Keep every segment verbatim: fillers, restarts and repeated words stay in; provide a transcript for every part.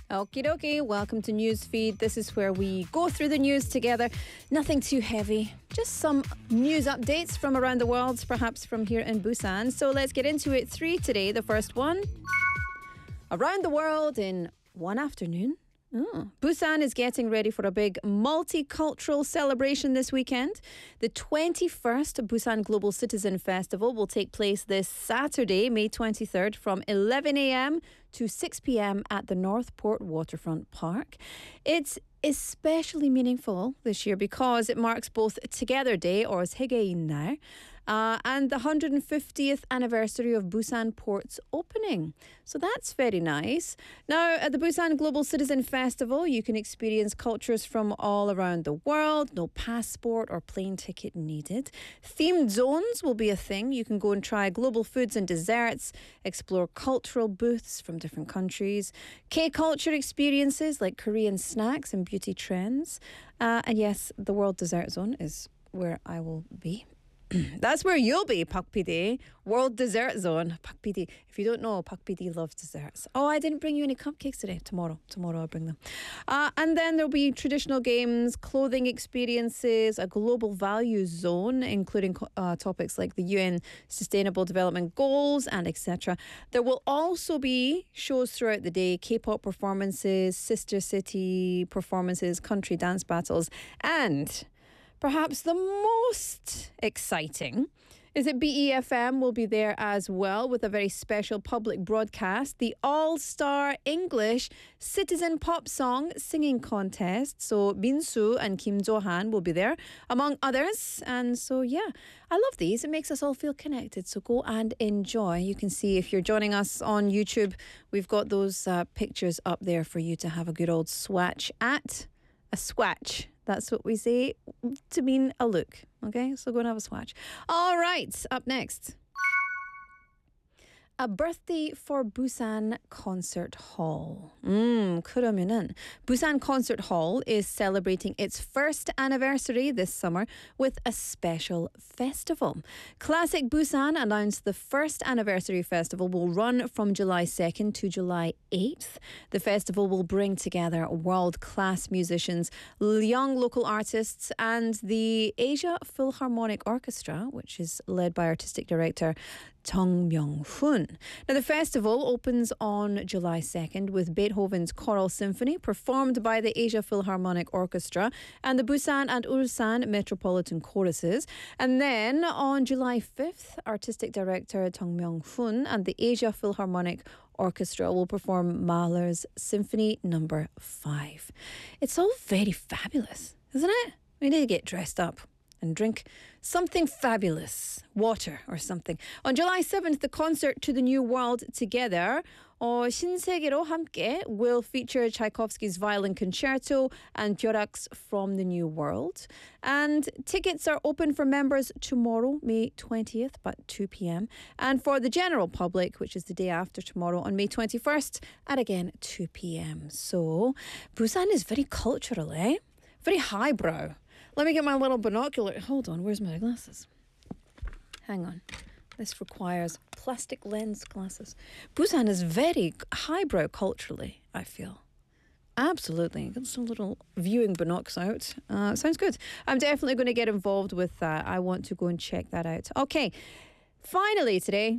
Okie dokie, welcome to Newsfeed. This is where we go through the news together. Nothing too heavy, just some news updates from around the world, perhaps from here in Busan. So let's get into it. Three today. The first one, around the world in one afternoon. Oh. Busan is getting ready for a big multicultural celebration this weekend. The twenty-first Busan Global Citizen Festival will take place this Saturday, May twenty-third, from eleven a.m. to six p.m. at the Northport Waterfront Park. It's especially meaningful this year because it marks both Together Day, or Segein Nar, uh, and the one hundred fiftieth anniversary of Busan Port's opening. So that's very nice. Now, at the Busan Global Citizen Festival, you can experience cultures from all around the world. No passport or plane ticket needed. Themed zones will be a thing. You can go and try global foods and desserts, explore cultural booths from different countries, K-culture experiences like Korean snacks and beauty trends. Uh, and yes, the World Dessert Zone is where I will be. That's where you'll be, Pak P D. World Dessert Zone. Pak P D. If you don't know, Pak P D loves desserts. Oh, I didn't bring you any cupcakes today. Tomorrow. Tomorrow I'll bring them. Uh, and then there'll be traditional games, clothing experiences, a global values zone, including uh, topics like the U N Sustainable Development Goals and et cetera. There will also be shows throughout the day, K-pop performances, sister city performances, country dance battles, and perhaps the most exciting is that B E F M will be there as well with a very special public broadcast, the All-Star English Citizen Pop Song Singing Contest. So Minsu and Kim Jo-han will be there, among others. And so, yeah, I love these. It makes us all feel connected. So go and enjoy. You can see if you're joining us on YouTube, we've got those uh, pictures up there for you to have a good old swatch at. A swatch. That's what we say to mean a look. Okay, so go and have a swatch. All right, up next. A birthday for Busan Concert Hall. 음, 그러면은 Busan Concert Hall is celebrating its first anniversary this summer with a special festival. Classic Busan announced the first anniversary festival will run from July second to July eighth. The festival will bring together world-class musicians, young local artists, and the Asia Philharmonic Orchestra, which is led by artistic director Chung Myung-hoon. Now, the festival opens on July second with Beethoven's Choral Symphony performed by the Asia Philharmonic Orchestra and the Busan and Ulsan Metropolitan Choruses. And then on July fifth, artistic director Chung Myung-hoon and the Asia Philharmonic Orchestra will perform Mahler's Symphony Number five. It's all very fabulous, isn't it? We need to get dressed up and drink something fabulous, water or something. On July seventh, the concert To the New World Together, 어, 신세계로 함께, will feature Tchaikovsky's Violin Concerto and Björk's From the New World. And tickets are open for members tomorrow, May twentieth, at two p.m. And for the general public, which is the day after tomorrow, on May twenty-first, at again two p.m. So, Busan is very cultural, eh? Very highbrow. Let me get my little binocular. Hold on, where's my glasses? Hang on. This requires plastic lens glasses. Busan is very highbrow culturally, I feel. Absolutely. Got some little viewing binocs out. Uh, sounds good. I'm definitely going to get involved with that. I want to go and check that out. Okay. Finally today,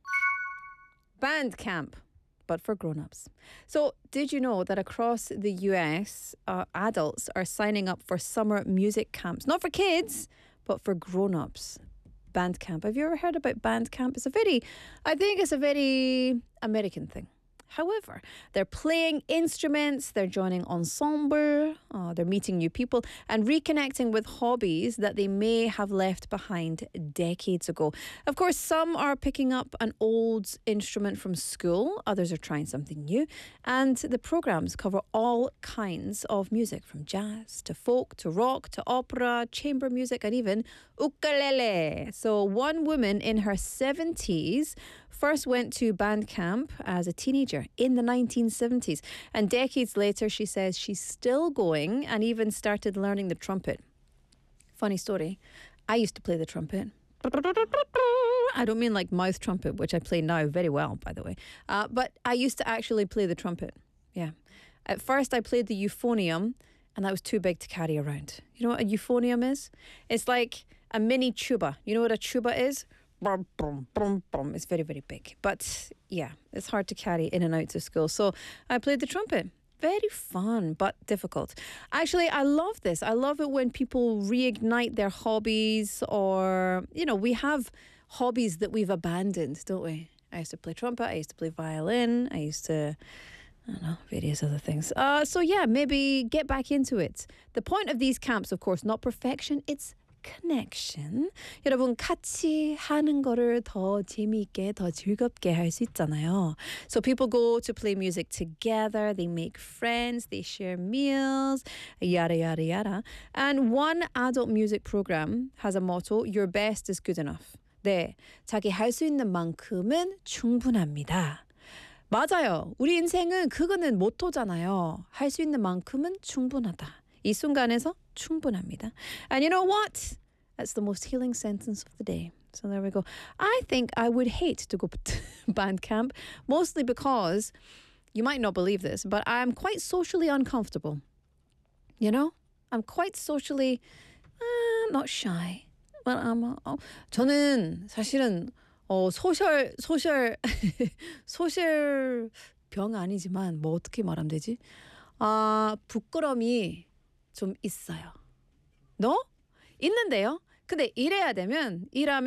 Bandcamp, but for grown-ups. So did you know that across the U S, uh, adults are signing up for summer music camps? Not for kids, but for grown-ups. Bandcamp. Have you ever heard about Bandcamp? It's a very, I think it's a very American thing. However, they're playing instruments, they're joining ensemble, uh, they're meeting new people and reconnecting with hobbies that they may have left behind decades ago. Of course, some are picking up an old instrument from school, others are trying something new, and the programs cover all kinds of music, from jazz to folk to rock to opera, chamber music, and even ukulele. So one woman in her seventies first went to Bandcamp as a teenager in the nineteen seventies. And decades later, she says she's still going and even started learning the trumpet. Funny story. I used to play the trumpet. I don't mean like mouth trumpet, which I play now very well, by the way. Uh, but I used to actually play the trumpet. Yeah. At first, I played the euphonium, and that was too big to carry around. You know what a euphonium is? It's like a mini tuba. You know what a tuba is? Brum, brum, brum, brum. It's very, very big. But yeah, it's hard to carry in and out to school. So I played the trumpet. Very fun, but difficult. Actually, I love this. I love it when people reignite their hobbies, or, you know, we have hobbies that we've abandoned, don't we? I used to play trumpet. I used to play violin. I used to, I don't know, various other things. Uh, so yeah, maybe get back into it. The point of these camps, of course, not perfection, it's connection. 여러분 같이 하는 거를 더 재미있게, 더 즐겁게 할 수 있잖아요. So people go to play music together, they make friends, they share meals, yada yada yada. And one adult music program has a motto, your best is good enough. 네, 자기 할 수 있는 만큼은 충분합니다. 맞아요. 우리 인생은 그거는 모토잖아요. 할 수 있는 만큼은 충분하다. 이 순간에서 충분합니다. And you know what? That's the most healing sentence of the day. So there we go. I think I would hate to go to band camp, mostly because, you might not believe this, but I'm quite socially uncomfortable. You know? I'm quite socially, uh, not shy. But I'm, uh, 저는 사실은 어, 소셜, 소셜, 소셜 병 아니지만 뭐 어떻게 말하면 되지? 아, 부끄러움이 좀 있어요. 너? 있는데요. 근데 일해야 되면 일하면